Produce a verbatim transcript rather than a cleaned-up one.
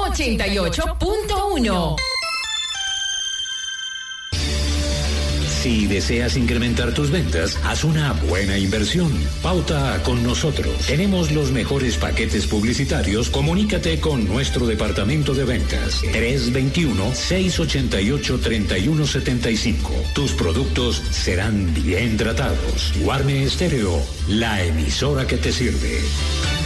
ochenta y ocho punto uno. Si deseas incrementar tus ventas, haz una buena inversión. Pauta con nosotros. Tenemos los mejores paquetes publicitarios. Comunícate con nuestro departamento de ventas. tres dos uno, seis ocho ocho, tres uno siete cinco. Tus productos serán bien tratados. Guarne Estéreo, la emisora que te sirve.